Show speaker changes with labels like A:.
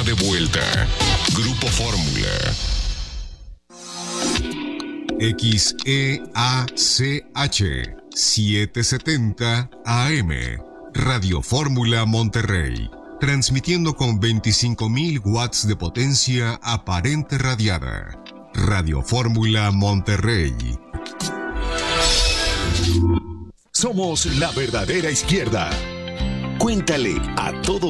A: de vuelta. Grupo Fórmula. XEACH 770 AM. Radio Fórmula Monterrey. Transmitiendo con 25.000 watts de potencia aparente radiada. Radio Fórmula Monterrey.
B: Somos la verdadera izquierda. Cuéntale a todo